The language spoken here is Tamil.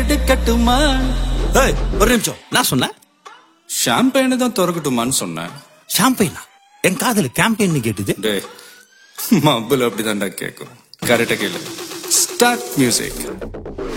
எடுக்கட்டுமா? ஏய், ஒரு நிமிஷம். நான் சொன்னேன் ஷாம்பெயினை தான் திறக்கட்டுமான்னு சொன்னேன். ஷாம்பெயினா? என் காதல கேம்பெயின் கேட்டுது. டே மబ్బுல அப்படிதான்டா கேட்கும். கரெக்டா கேளு. Start music.